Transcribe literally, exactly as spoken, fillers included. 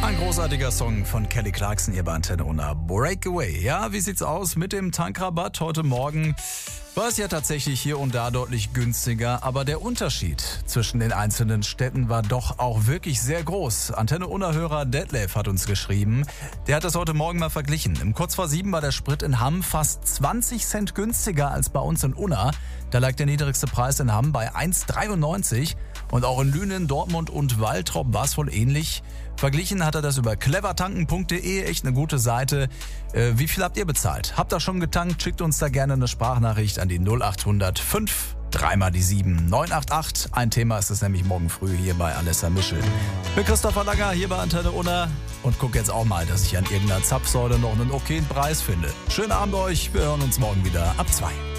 Ein großartiger Song von Kelly Clarkson hier bei Antenne Unna. Breakaway. Ja, wie sieht's aus mit dem Tankrabatt heute Morgen? War es ja tatsächlich hier und da deutlich günstiger, aber der Unterschied zwischen den einzelnen Städten war doch auch wirklich sehr groß. Antenne Unna-Hörer Detlef hat uns geschrieben, der hat das heute Morgen mal verglichen. Im kurz vor sieben war der Sprit in Hamm fast zwanzig Cent günstiger als bei uns in Unna. Da lag der niedrigste Preis in Hamm bei eins Komma dreiundneunzig und auch in Lünen, Dortmund und Waltrop war es wohl ähnlich. Verglichen hat er das über clevertanken punkt de, echt eine gute Seite. Äh, wie viel habt ihr bezahlt? Habt ihr schon getankt? Schickt uns da gerne eine Sprachnachricht an die null acht hundert fünf, dreimal die sieben, neun acht acht. Ein Thema ist es nämlich morgen früh hier bei Alessa Mischel. Ich bin Christopher Langer hier bei Antenne Unna und guck jetzt auch mal, dass ich an irgendeiner Zapfsäule noch einen okayen Preis finde. Schönen Abend euch, wir hören uns morgen wieder ab zwei.